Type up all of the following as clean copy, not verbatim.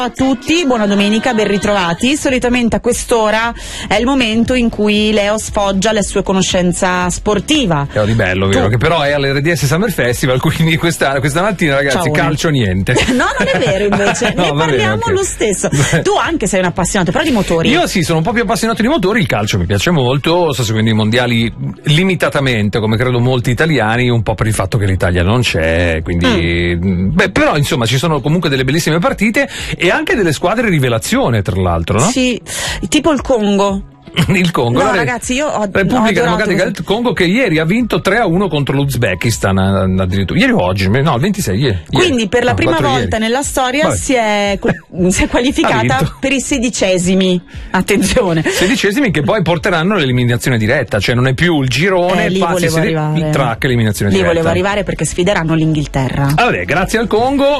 Ciao a tutti, buona domenica, ben ritrovati. Solitamente a quest'ora è il momento in cui Leo sfoggia la sua conoscenza sportiva. È di bello, vero? Che però è all'RDS Summer Festival, quindi questa mattina, ragazzi, Ciao, calcio niente. No, non è vero invece, No, ne parliamo okay. Lo stesso. Tu anche sei un appassionato, però di motori. Io sì, sono un po' più appassionato di motori, il calcio mi piace molto, sto seguendo i mondiali limitatamente, come credo molti italiani, un po' per il fatto che l'Italia non c'è, quindi... però insomma ci sono comunque delle bellissime partite e anche delle squadre rivelazione, tra l'altro, no? Sì, tipo il Congo. Il Congo, No, ragazzi, io ho Repubblica Democratica del Congo, che ieri ha vinto 3-1 contro l'Uzbekistan, addirittura ieri o oggi, no, il 26 ieri. Quindi per la prima volta ieri. nella storia Vabbè. si è qualificata per i 16esimi. Attenzione. 16esimi che poi porteranno all'eliminazione diretta, cioè non è più il girone, lì volevo arrivare. il track eliminazione Lì diretta. volevo arrivare perché sfideranno l'Inghilterra. Vabbè, grazie al Congo.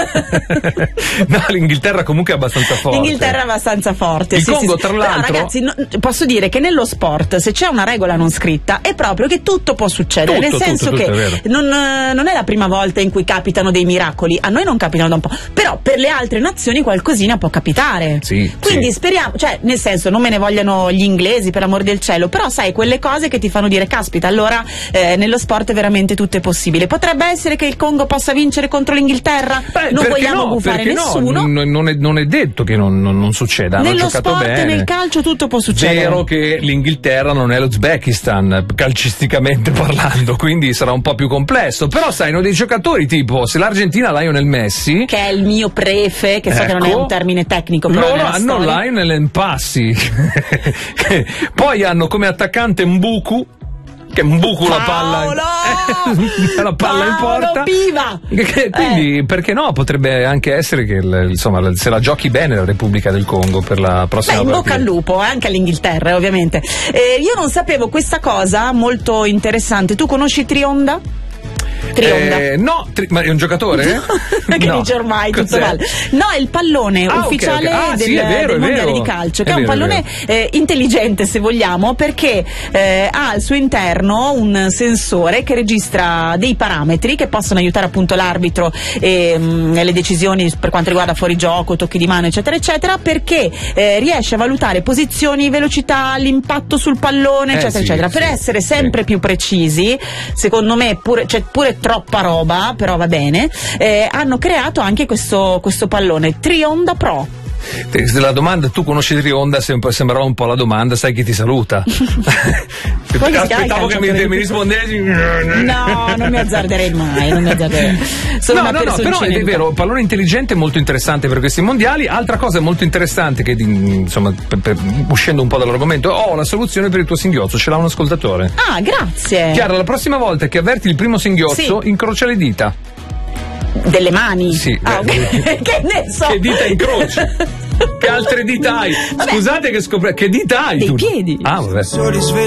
No, l'Inghilterra comunque è abbastanza forte. L'Inghilterra è abbastanza forte. Il sì, Congo, sì. tra l'altro. Però, ragazzi, posso dire che nello sport, se c'è una regola non scritta, è proprio che tutto può succedere. Nel senso che non è la prima volta in cui capitano dei miracoli. A noi non capitano da un po', però per le altre nazioni qualcosina può capitare. Sì, quindi speriamo, cioè, nel senso, non me ne vogliano gli inglesi, per amor del cielo, però sai, quelle cose che ti fanno dire caspita, allora nello sport veramente tutto è possibile. Potrebbe essere che il Congo possa vincere contro l'Inghilterra. Non vogliamo gufare nessuno. Non è detto che non succeda. Nello giocato sport bene. e nel calcio tutto può succedere. Vero che l'Inghilterra non è l'Uzbekistan, calcisticamente parlando, quindi sarà un po' più complesso. Però sai, hanno dei giocatori tipo, se l'Argentina ha Lionel Messi, che è il mio prefe, che so che non è un termine tecnico, però loro hanno Lionel Mpassi. Poi hanno come attaccante Mbuku, che Mbuku la palla in porta. Piva! Quindi perché no, potrebbe anche essere che insomma se la giochi bene la Repubblica del Congo per la prossima partita. Bocca al lupo, anche all'Inghilterra ovviamente. Io non sapevo questa cosa molto interessante. Tu conosci Trionda? No, ma è un giocatore? Che no. dice ormai tutto Cos'è? male. No, è il pallone ufficiale okay. del, sì, è vero, del mondiale di calcio, che è un pallone intelligente, se vogliamo, perché ha al suo interno un sensore che registra dei parametri che possono aiutare appunto l'arbitro nelle decisioni per quanto riguarda fuorigioco, tocchi di mano, eccetera eccetera, perché riesce a valutare posizioni, velocità, l'impatto sul pallone, eccetera eccetera, per essere sempre più precisi. Secondo me pure troppa roba, però va bene. Hanno creato anche questo pallone Trionda Pro. La domanda, tu conosci Trionda, sembrava un po' la domanda, sai chi ti saluta? Aspettavo che mi rispondevi. No, non mi azzarderei mai, Sono una però è vero, pallone intelligente è molto interessante per questi mondiali. Altra cosa molto interessante che insomma, uscendo un po' dall'argomento, ho la soluzione per il tuo singhiozzo, ce l'ha un ascoltatore. Ah, grazie. Chiara, la prossima volta che avverti il primo singhiozzo, incrocia le dita. Delle mani? Sì. Che ne so. Che dita incroci? Che altre dita hai? Scusate che che dita hai? Dei piedi. Ah, vabbè.